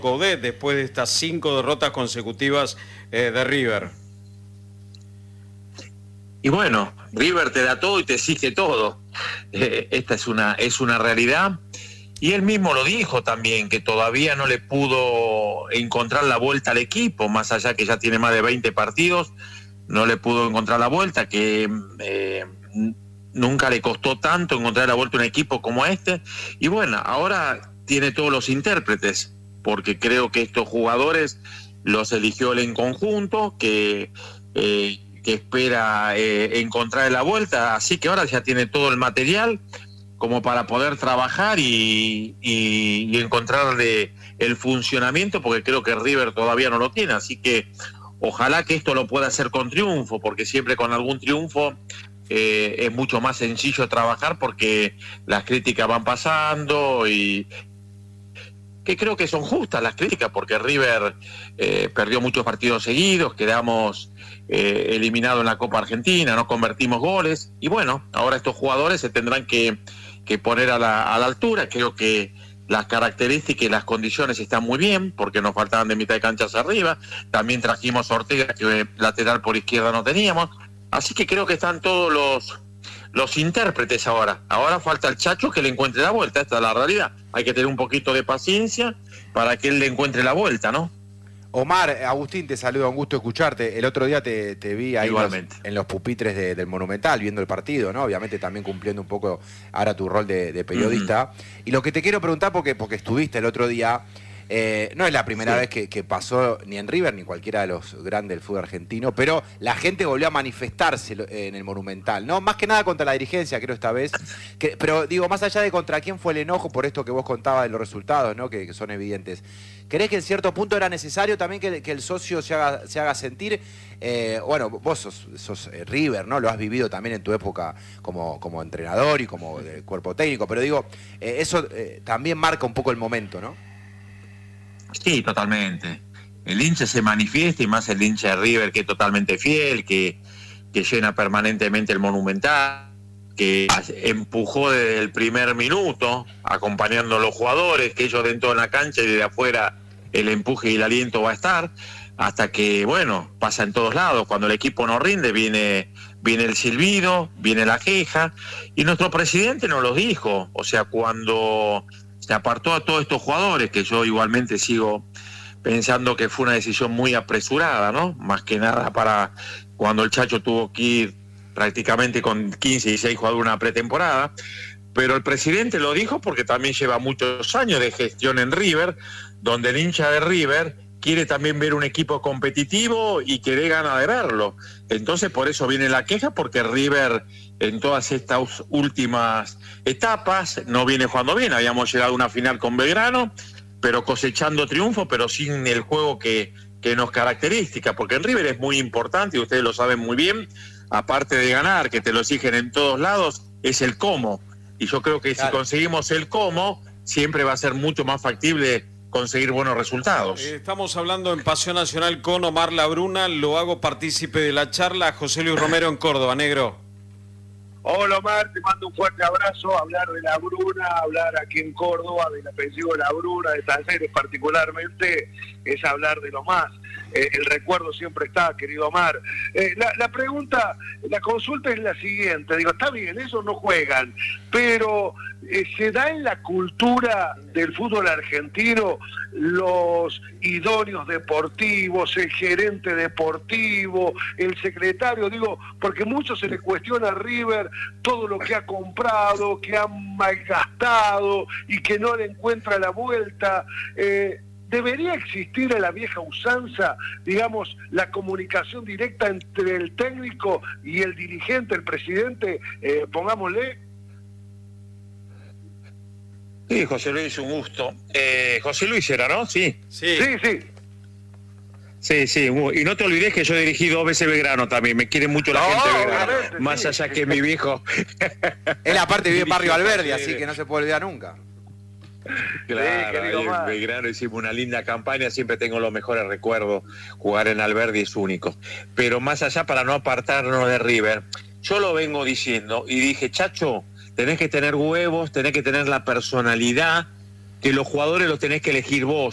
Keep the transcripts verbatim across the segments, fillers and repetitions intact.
Coudet después de estas cinco derrotas consecutivas eh, de River. Y bueno, River te da todo y te exige todo. Eh, esta es una, es una realidad. Y él mismo lo dijo también, que todavía no le pudo encontrar la vuelta al equipo, más allá que ya tiene más de veinte partidos, no le pudo encontrar la vuelta, que eh, nunca le costó tanto encontrar la vuelta a un equipo como este. Y bueno, ahora tiene todos los intérpretes, porque creo que estos jugadores los eligió él en conjunto, que... Eh, que espera eh, encontrar la vuelta, así que ahora ya tiene todo el material como para poder trabajar y, y, y encontrarle el funcionamiento, porque creo que River todavía no lo tiene, así que ojalá que esto lo pueda hacer con triunfo, porque siempre con algún triunfo eh, es mucho más sencillo trabajar, porque las críticas van pasando y que creo que son justas las críticas, porque River eh, perdió muchos partidos seguidos, quedamos eh, eliminados en la Copa Argentina, no convertimos goles, y bueno, ahora estos jugadores se tendrán que, que poner a la, a la altura. Creo que las características y las condiciones están muy bien, porque nos faltaban de mitad de cancha hacia arriba, también trajimos a Ortega, que lateral por izquierda no teníamos, así que creo que están todos los... los intérpretes ahora. Ahora falta el Chacho que le encuentre la vuelta. Esta es la realidad. Hay que tener un poquito de paciencia para que él le encuentre la vuelta, ¿no? Omar, Agustín, te saluda, un gusto escucharte. El otro día te, te vi ahí los, en los pupitres de, del Monumental, viendo el partido, ¿no? Obviamente también cumpliendo un poco ahora tu rol de, de periodista. Uh-huh. Y lo que te quiero preguntar, porque, porque estuviste el otro día... Eh, no es la primera sí. vez que, que pasó ni en River ni cualquiera de los grandes del fútbol argentino, pero la gente volvió a manifestarse en el Monumental, ¿no? Más que nada contra la dirigencia, creo, esta vez. Que, pero digo, más allá de contra quién fue el enojo por esto que vos contabas de los resultados, ¿no? Que, que son evidentes. ¿Creés que en cierto punto era necesario también que, que el socio se haga, se haga sentir? Eh, bueno, vos sos, sos eh, River, ¿no? Lo has vivido también en tu época como, como entrenador y como de cuerpo técnico, pero digo, eh, eso eh, también marca un poco el momento, ¿no? Sí, totalmente. El hincha se manifiesta, y más el hincha de River, que es totalmente fiel, que, que llena permanentemente el Monumental, que empujó desde el primer minuto, acompañando a los jugadores, que ellos dentro de la cancha y desde afuera el empuje y el aliento va a estar, hasta que, bueno, pasa en todos lados. Cuando el equipo no rinde, viene, viene el silbido, viene la queja, y nuestro presidente nos lo dijo. O sea, cuando... se apartó a todos estos jugadores, que yo igualmente sigo pensando que fue una decisión muy apresurada, ¿no? Más que nada para cuando el Chacho tuvo que ir prácticamente con quince y dieciséis jugadores una pretemporada, pero el presidente lo dijo porque también lleva muchos años de gestión en River, donde el hincha de River quiere también ver un equipo competitivo y que dé ganas de verlo. Entonces por eso viene la queja, porque River en todas estas últimas etapas no viene jugando bien. Habíamos llegado a una final con Belgrano, pero cosechando triunfo, pero sin el juego que, que nos caracteriza, porque en River es muy importante, y ustedes lo saben muy bien, aparte de ganar, que te lo exigen en todos lados, es el cómo. Y yo creo que claro, si conseguimos el cómo, siempre va a ser mucho más factible conseguir buenos resultados. Eh, estamos hablando en Pasión Nacional con Omar Labruna, lo hago partícipe de la charla, José Luis Romero en Córdoba. Negro. Hola Omar, te mando un fuerte abrazo. Hablar de la Bruna, hablar aquí en Córdoba del apellido de la Bruna, de Talleres particularmente, es hablar de lo más. Eh, el recuerdo siempre está, querido Omar. Eh, la, la pregunta, la consulta es la siguiente. Digo, está bien, esos no juegan, pero eh, ¿se da en la cultura del fútbol argentino los idóneos deportivos, el gerente deportivo, el secretario? Digo, porque mucho se le cuestiona a River todo lo que ha comprado, que ha malgastado y que no le encuentra la vuelta. Eh, ¿Debería existir a la vieja usanza, digamos, la comunicación directa entre el técnico y el dirigente, el presidente, eh, pongámosle? Sí, José Luis, un gusto. Eh, José Luis era, ¿no? Sí. Sí, sí. sí. Sí, sí, y no te olvides que yo dirigí dos veces Belgrano también, me quiere mucho la no, gente de Belgrano, más sí. allá que mi viejo. Él aparte vive en Barrio Alberdi, así que no se puede olvidar nunca. Claro, sí, en Belgrano hicimos una linda campaña, siempre tengo los mejores recuerdos, jugar en Alberdi es único. Pero más allá, para no apartarnos de River, yo lo vengo diciendo y dije, Chacho, tenés que tener huevos, tenés que tener la personalidad, que los jugadores los tenés que elegir vos.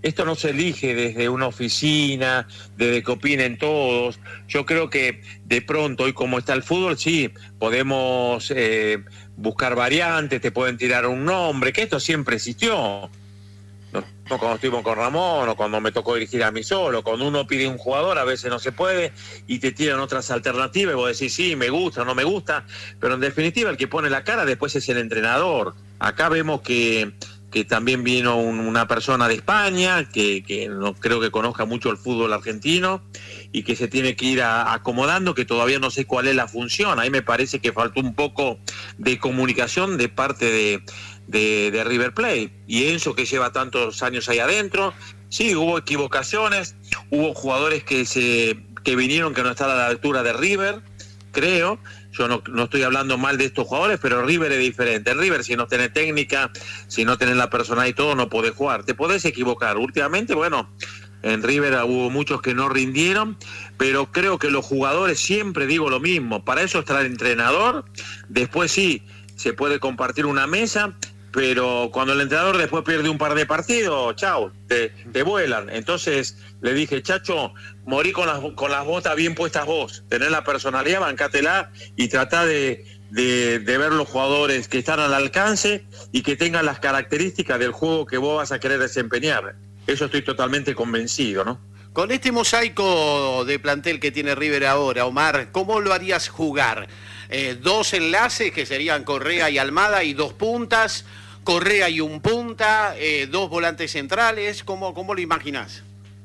esto no se elige desde una oficina, desde que opinen todos. Yo creo que de pronto, hoy como está el fútbol, sí, podemos eh, buscar variantes, te pueden tirar un nombre, que esto siempre existió. No, no cuando estuvimos con Ramón o cuando me tocó dirigir a mí solo. Cuando uno pide un jugador, a veces no se puede y te tiran otras alternativas y vos decís, sí, me gusta, no me gusta, pero en definitiva el que pone la cara después es el entrenador. Acá vemos que, que también vino un, una persona de España, que, que no creo que conozca mucho el fútbol argentino y que se tiene que ir a, acomodando, que todavía no sé cuál es la función. Ahí me parece que faltó un poco de comunicación de parte de... De, de River Plate, y Enzo, que lleva tantos años ahí adentro. Sí, hubo equivocaciones, hubo jugadores que se que vinieron que no están a la altura de River, creo. Yo no, no estoy hablando mal de estos jugadores, pero River es diferente. River, si no tenés técnica, si no tenés la personalidad y todo, no podés jugar. Te podés equivocar. Últimamente, bueno, en River hubo muchos que no rindieron, pero creo que los jugadores, siempre digo lo mismo, para eso está el entrenador. Después sí, se puede compartir una mesa, pero cuando el entrenador después pierde un par de partidos, chao, te, te vuelan. Entonces le dije, Chacho, morí con las, con las botas bien puestas vos, tenés la personalidad, bancátela y tratá de, de, de ver los jugadores que están al alcance y que tengan las características del juego que vos vas a querer desempeñar. Eso estoy totalmente convencido, ¿no? Con este mosaico de plantel que tiene River ahora, Omar, ¿cómo lo harías jugar? Eh, dos enlaces que serían Correa y Almada y dos puntas, Correa y un punta, eh, dos volantes centrales, ¿cómo, cómo lo imaginás?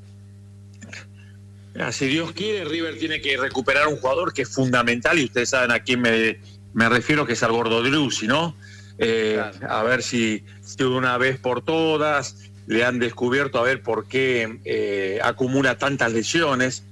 Mira, si Dios quiere, River tiene que recuperar un jugador que es fundamental, y ustedes saben a quién me, me refiero, que es al Gordo Driussi, ¿no? Eh, claro. A ver si, si de una vez por todas le han descubierto a ver por qué eh, acumula tantas lesiones,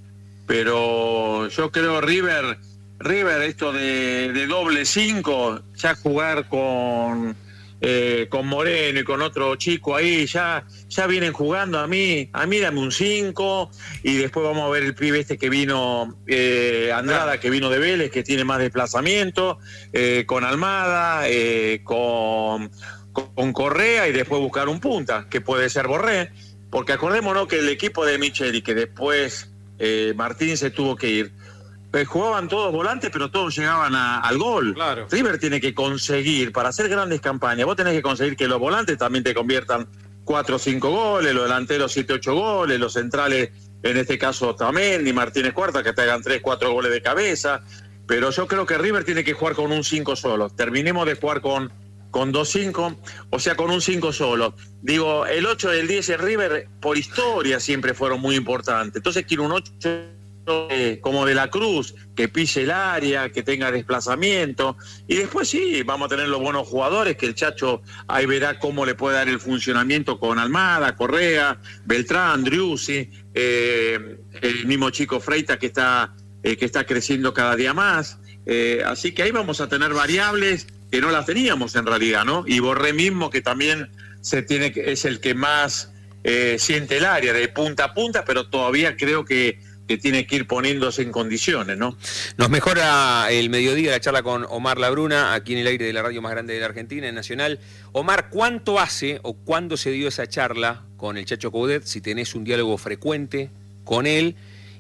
pero yo creo River, River esto de, de doble cinco, ya jugar con... Eh, con Moreno y con otro chico ahí, ya, ya vienen jugando. A mí, a mí dame un cinco y después vamos a ver el pibe este que vino, eh, Andrada, que vino de Vélez, que tiene más desplazamiento, eh, con Almada, eh, con, con Correa, y después buscar un punta, que puede ser Borré, porque acordémonos que el equipo de Micheli, que después eh, Martín se tuvo que ir, pues jugaban todos volantes, pero todos llegaban a, al gol. Claro. River tiene que conseguir, para hacer grandes campañas, vos tenés que conseguir que los volantes también te conviertan cuatro o cinco goles, los delanteros siete o ocho goles, los centrales, en este caso también, y Martínez Cuarta, que te hagan tres cuatro goles de cabeza. Pero yo creo que River tiene que jugar con un cinco solo. Terminemos de jugar con, con dos cinco, o sea, con un cinco solo. Digo, el ocho y el diez en River, por historia, siempre fueron muy importantes. Entonces quiero un ocho... Eh, como de la Cruz, que pise el área, que tenga desplazamiento, y después sí, vamos a tener los buenos jugadores, que el Chacho ahí verá cómo le puede dar el funcionamiento con Almada, Correa, Beltrán, Driussi, eh, el mismo chico Freita que está, eh, que está creciendo cada día más, eh, así que ahí vamos a tener variables que no las teníamos en realidad, ¿no? Y Borré mismo, que también se tiene que, es el que más eh, siente el área de punta a punta, pero todavía creo que que tiene que ir poniéndose en condiciones, ¿no? Nos mejora el mediodía la charla con Omar Labruna, aquí en el aire de la radio más grande de la Argentina, en Nacional. Omar, ¿cuánto hace o cuándo se dio esa charla con el Chacho Coudet? Si tenés un diálogo frecuente con él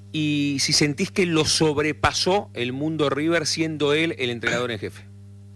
y si sentís que lo sobrepasó el mundo River siendo él el entrenador en jefe.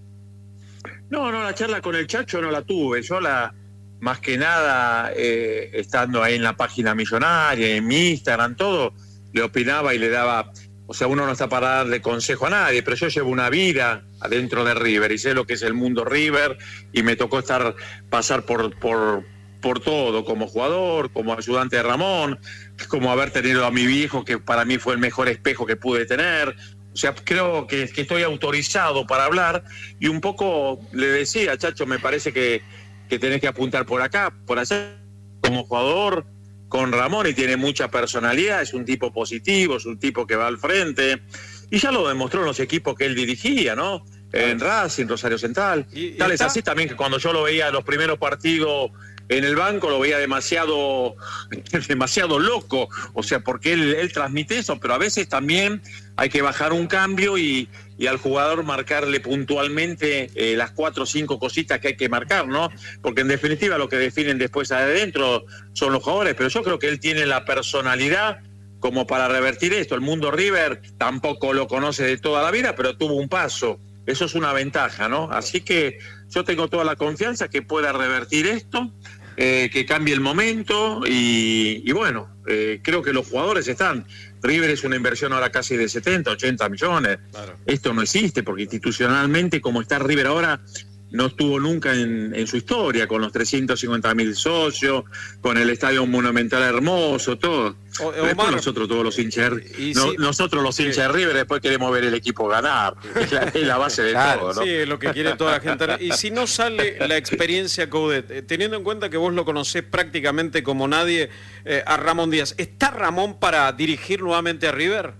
No, no, la charla con el Chacho no la tuve. Yo la, más que nada, eh, estando ahí en la página millonaria, en mi Instagram, todo, le opinaba y le daba, o sea, uno no está para darle consejo a nadie, pero yo llevo una vida adentro de River y sé lo que es el mundo River y me tocó estar, pasar por, por, por todo, como jugador, como ayudante de Ramón, como haber tenido a mi viejo, que para mí fue el mejor espejo que pude tener. O sea, creo que, que estoy autorizado para hablar y un poco le decía, Chacho, me parece que, que tenés que apuntar por acá, por allá, como jugador, con Ramón, y tiene mucha personalidad, es un tipo positivo, es un tipo que va al frente, y ya lo demostró en los equipos que él dirigía, ¿no? En Racing, Rosario Central. ¿Y, y Tal está? Es así también que cuando yo lo veía en los primeros partidos en el banco, lo veía demasiado, demasiado loco, o sea, porque él, él transmite eso, pero a veces también hay que bajar un cambio y, y al jugador marcarle puntualmente eh, las cuatro o cinco cositas que hay que marcar, ¿no? Porque en definitiva lo que definen después adentro son los jugadores, pero yo creo que él tiene la personalidad como para revertir esto. El mundo River tampoco lo conoce de toda la vida, pero tuvo un paso. Eso es una ventaja, ¿no? Así que yo tengo toda la confianza que pueda revertir esto, eh, que cambie el momento y, y bueno, eh, creo que los jugadores están. River es una inversión ahora casi de setenta, ochenta millones. Claro. Esto no existe porque institucionalmente, como está River ahora, no estuvo nunca en, en su historia, con los trescientos cincuenta mil socios, con el estadio monumental hermoso, todo. O, Omar, nosotros todos los hinchas, no, si, nosotros los hinchas sí. de River después queremos ver el equipo ganar. Es la, es la base de claro, todo, ¿no? Sí, es lo que quiere toda la gente. Y si no sale la experiencia Coudet, teniendo en cuenta que vos lo conocés prácticamente como nadie, eh, a Ramón Díaz, ¿está Ramón para dirigir nuevamente a River?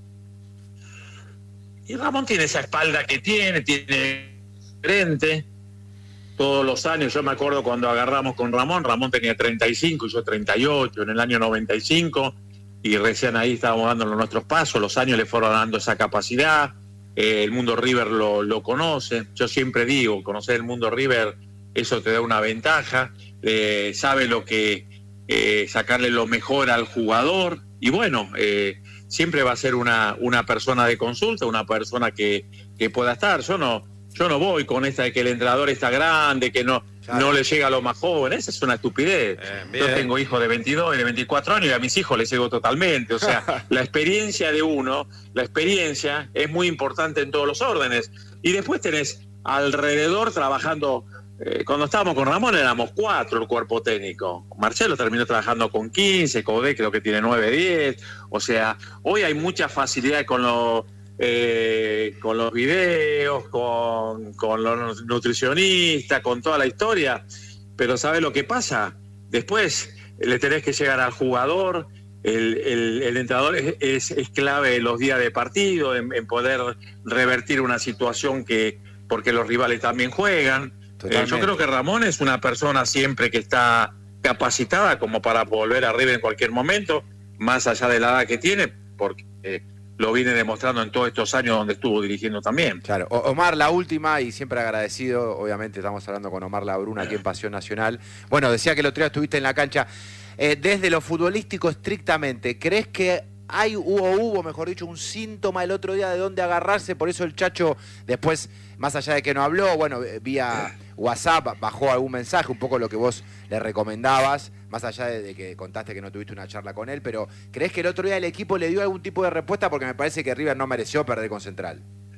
Y Ramón tiene esa espalda que tiene, tiene frente. Todos los años, yo me acuerdo cuando agarramos con Ramón, Ramón tenía treinta y cinco y yo treinta y ocho en el año noventa y cinco, y recién ahí estábamos dando nuestros pasos, los años le fueron dando esa capacidad, eh, el mundo River lo, lo conoce, yo siempre digo, conocer el mundo River, eso te da una ventaja, eh, sabe lo que, eh, sacarle lo mejor al jugador, y bueno, eh, siempre va a ser una, una persona de consulta, una persona que, que pueda estar, yo no... Yo no voy con esta de que el entrenador está grande, que no, claro. no le llega a los más jóvenes. Esa es una estupidez. Eh, Yo tengo hijos de veintidós y de veinticuatro años y a mis hijos les llego totalmente. O sea, la experiencia de uno, la experiencia es muy importante en todos los órdenes. Y después tenés alrededor trabajando... Eh, cuando estábamos con Ramón éramos cuatro el cuerpo técnico. Marcelo terminó trabajando con quince, Coudet creo que tiene nueve, diez. O sea, hoy hay mucha facilidad con los... Eh, con los videos, con, con los nutricionistas, con toda la historia, pero ¿sabes lo que pasa? Después le tenés que llegar al jugador, el, el, el entrenador es, es, es clave en los días de partido, en, en poder revertir una situación que, porque los rivales también juegan. Eh, yo creo que Ramón es una persona siempre que está capacitada como para volver arriba en cualquier momento, más allá de la edad que tiene, porque... Eh, lo viene demostrando en todos estos años donde estuvo dirigiendo también. Claro, Omar, la última, y siempre agradecido, obviamente estamos hablando con Omar Labruna aquí en Pasión Nacional. Bueno, decía que el otro día estuviste en la cancha. Eh, desde lo futbolístico estrictamente, ¿crees que hay, hubo, hubo, mejor dicho, un síntoma el otro día de dónde agarrarse? Por eso el Chacho, después, más allá de que no habló, bueno, vía WhatsApp bajó algún mensaje, un poco lo que vos le recomendabas, más allá de, de que contaste que no tuviste una charla con él, pero ¿crees que el otro día el equipo le dio algún tipo de respuesta? Porque me parece que River no mereció perder con Central.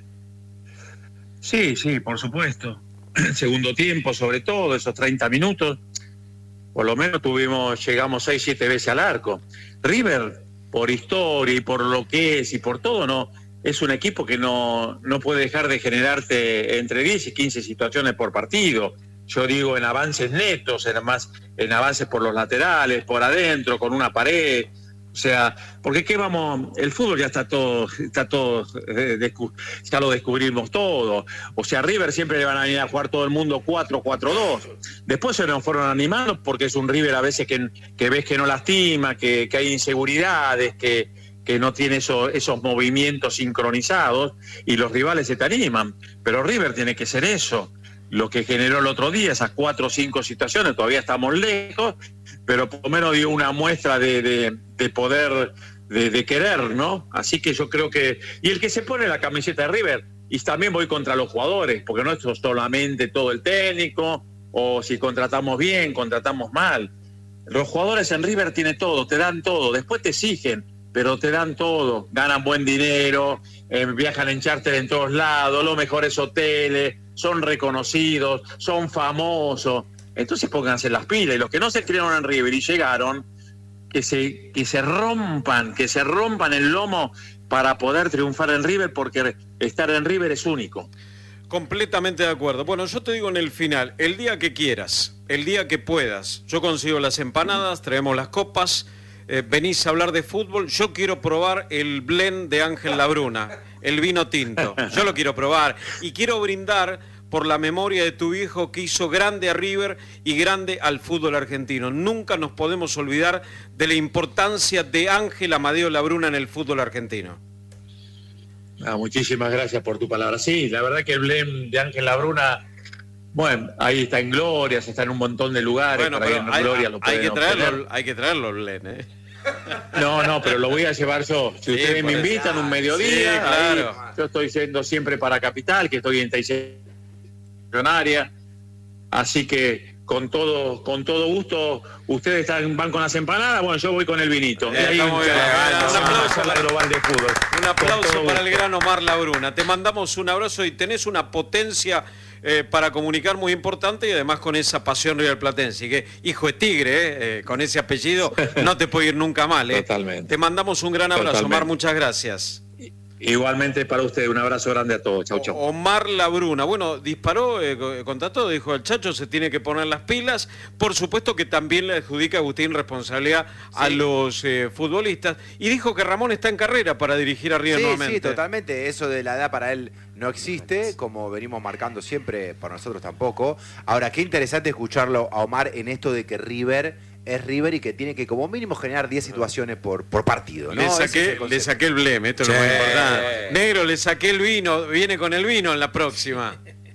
Sí, sí, por supuesto. Segundo tiempo, sobre todo, esos treinta minutos, por lo menos tuvimos, llegamos seis, siete veces al arco. River, por historia y por lo que es y por todo, no es un equipo que no, no puede dejar de generarte entre diez y quince situaciones por partido. Yo digo en avances netos, en, más, en avances por los laterales, por adentro, con una pared. O sea, porque qué vamos, el fútbol ya está todo, está todo, eh, descu, ya lo descubrimos todo. O sea, River siempre le van a venir a jugar todo el mundo cuatro cuatro dos. Después se nos fueron animando porque es un River a veces que, que ves que no lastima, que, que hay inseguridades, que, que no tiene eso, esos movimientos sincronizados y los rivales se te animan. Pero River tiene que ser eso. Lo que generó el otro día, esas cuatro o cinco situaciones, todavía estamos lejos, pero por lo menos dio una muestra de, de, de poder, de, de querer, ¿no? Así que yo creo que... Y el que se pone la camiseta de River, y también voy contra los jugadores, porque no es solamente todo el técnico, o si contratamos bien, contratamos mal. Los jugadores en River tienen todo, te dan todo, después te exigen, pero te dan todo, ganan buen dinero, eh, viajan en charter en todos lados, los mejores hoteles, son reconocidos, son famosos. Entonces pónganse las pilas, y los que no se crearon en River y llegaron, que se, que se rompan, que se rompan el lomo para poder triunfar en River, porque estar en River es único. Completamente de acuerdo. Bueno, yo te digo en el final, el día que quieras, el día que puedas, yo consigo las empanadas, traemos las copas, eh, venís a hablar de fútbol, yo quiero probar el blend de Ángel Labruna, el vino tinto, yo lo quiero probar y quiero brindar por la memoria de tu viejo que hizo grande a River y grande al fútbol argentino. Nunca nos podemos olvidar de la importancia de Ángel Amadeo Labruna en el fútbol argentino. Ah, muchísimas gracias por tu palabra. Sí, la verdad que el blem de Ángel Labruna, bueno, ahí está en Glorias, está en un montón de lugares. Bueno, para pero ir en hay, Glorias lo hay, que pueden traerlo, obtener. hay que traerlo, Len, ¿eh? No, no, pero lo voy a llevar yo. Si Sí, ustedes me por eso. invitan un mediodía, Sí, claro. ahí yo estoy yendo siempre para Capital, que estoy en Millonaria. Así que con todo, con todo gusto, ustedes están, van con las empanadas, bueno, yo voy con el vinito. Eh, Y ahí estamos un- bien. una Un aplauso charla para- global de fútbol. Un Con aplauso todo para el gusto. gran Omar Labruna. Te mandamos un abrazo y tenés una potencia eh, para comunicar muy importante y además con esa pasión riverplatense. Que hijo de tigre, eh, eh, con ese apellido no te puede ir nunca mal. Eh. Totalmente. Te mandamos un gran abrazo, Totalmente. Omar. Muchas gracias. Igualmente para ustedes, un abrazo grande a todos. Chau, chau. Omar Labruna, bueno, disparó eh, contra todo, dijo el Chacho se tiene que poner las pilas, por supuesto que también le adjudica a Agustín responsabilidad a los eh, futbolistas, y dijo que Ramón está en carrera para dirigir a River Sí, nuevamente. sí, totalmente. Eso de la edad para él no existe, como venimos marcando siempre, para nosotros tampoco. Ahora, qué interesante escucharlo a Omar en esto de que River es River y que tiene que como mínimo generar diez situaciones por, por partido, ¿no? Le Ese es saqué, el le concepto. saqué el bleme, esto Sí. es lo más importante. Negro, le saqué el vino, viene con el vino en la próxima.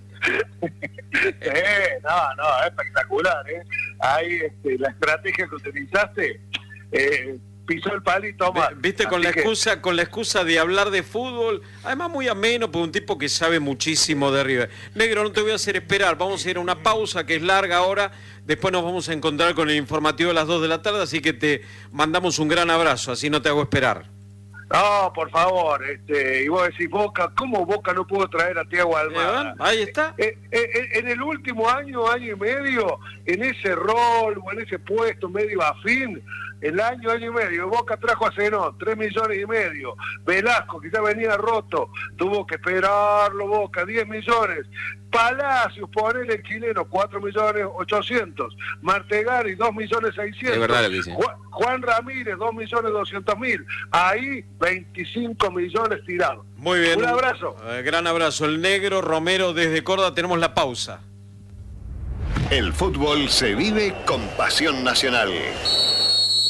Eh, no, no, espectacular, ¿eh? Ahí este, la estrategia que utilizaste, eh, pisó el palito, Omar. Viste, con Así la que- excusa, con la excusa de hablar de fútbol, además muy ameno, por un tipo que sabe muchísimo de River. Negro, no te voy a hacer esperar, vamos a ir a una pausa que es larga ahora, después nos vamos a encontrar con el informativo de las dos de la tarde, así que te mandamos un gran abrazo, así no te hago esperar. No, por favor, este, y vos decís, Boca, ¿cómo Boca no pudo traer a Thiago Almada? Eh, ahí está. Eh, eh, en el último año, año y medio, en ese rol o en ese puesto medio afín, el año, año y medio, Boca trajo a Zenón, tres millones y medio, Velasco, que ya venía roto, tuvo que esperarlo Boca, diez millones, Palacios, ponele el chileno, cuatro millones ochocientos, Martegari, dos millones seiscientos, Es verdad lo que dice. Juan, Juan Ramírez, dos millones doscientos mil, ahí veinticinco millones tirados. Muy bien. Un abrazo. Eh, gran abrazo. El Negro Romero desde Córdoba, tenemos la pausa. El fútbol se vive con pasión nacional.